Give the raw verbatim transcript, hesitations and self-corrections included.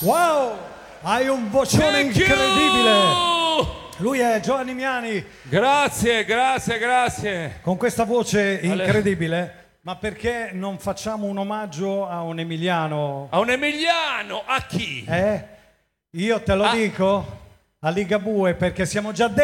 Wow, hai un vocione Thank incredibile. you! Lui è Giovanni Miani. Grazie, grazie, grazie. Con questa voce Ale- incredibile. Ma perché non facciamo un omaggio a un emiliano? A un emiliano, a chi? Eh? Io te lo Ah. dico? A Ligabue, perché siamo già dentro.